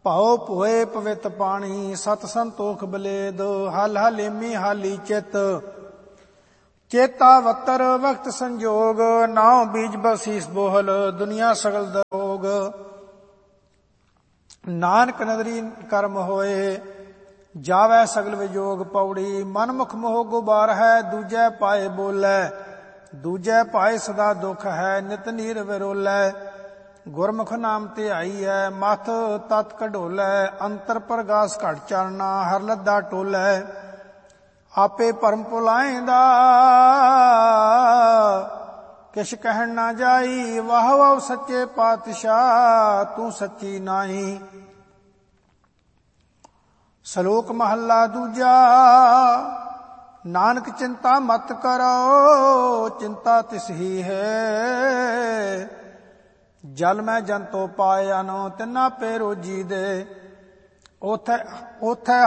ਭਾਉ ਭੋਏ ਪਵਿੱਤ ਪਾਣੀ, ਸਤ ਸੰਤੋਖ ਬਲੇਦ, ਹਲ ਹਲੇਮੀ ਹਾਲੀ ਚਿਤ, ਚੇਤਾ ਵਤਰ ਵਕਤ ਸੰਜੋਗ, ਨਾਉ ਬੀਜ ਬਸੀਸ ਬੋਹਲ, ਦੁਨੀਆ ਸਗਲ ਦਰੋਗ। ਨਾਨਕ ਨਦਰੀ ਕਰਮ ਹੋਏ, ਜਾਵੈ ਸਗਲ ਵਿਜੋਗ। ਪੌੜੀ ਮਨ ਮੁਖ ਮੋਹ ਗੁਬਾਰ ਹੈ, ਦੂਜੈ ਪਾਏ ਬੋਲੇ, ਦੂਜੈ ਪਾਏ ਸਦਾ ਦੁਖ ਹੈ, ਨਿਤ ਨੀਰ ਵਿਰੋਲੇ। ਗੁਰਮੁਖ ਨਾਮ ਧਿਆਈਐ, ਮਥ ਤਤ ਕਢੋਲੇ, ਅੰਤਰ ਪ੍ਰਗਾਸ ਘਟ ਚਰਨਾ, ਹਰ ਲੱਦਾ ਟੋਲੇ। ਆਪੇ ਭਰਮ ਭੁਲਾਏਂਦਾ, ਕਿਛ ਕਹਿਣ ਨਾ ਜਾਈ, ਵਾਹ ਵਾਹ ਸੱਚੇ ਪਾਤਸ਼ਾਹ, ਤੂੰ ਸੱਚੀ ਨਾਹੀ। ਸ਼ਲੋਕ ਮਹੱਲਾ ਦੂਜਾ। ਨਾਨਕ ਚਿੰਤਾ ਮਤ ਕਰੋ, ਚਿੰਤਾ ਤਿਸ ਹੀ ਹੈ, ਜਲ ਮੈਂ ਜੰਤੋ ਪਾਇਨ, ਤਿਨਾ ਪੇ ਰੋਜੀ ਦੇ। ਓਥੈ